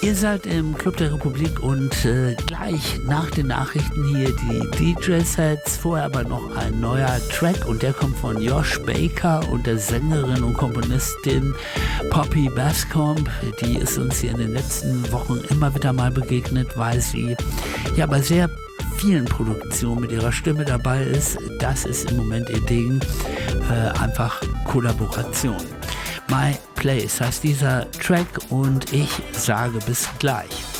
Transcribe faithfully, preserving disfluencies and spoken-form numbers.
Ihr seid im Club der Republik und äh, gleich nach den Nachrichten hier die D J-Sets, vorher aber noch ein neuer Track und der kommt von Josh Baker und der Sängerin und Komponistin Poppy Bascomb. Die ist uns hier in den letzten Wochen immer wieder mal begegnet, weil sie ja bei sehr vielen Produktionen mit ihrer Stimme dabei ist. Das ist im Moment ihr Ding, äh, einfach Kollaboration. My Place heißt dieser Track und ich sage bis gleich.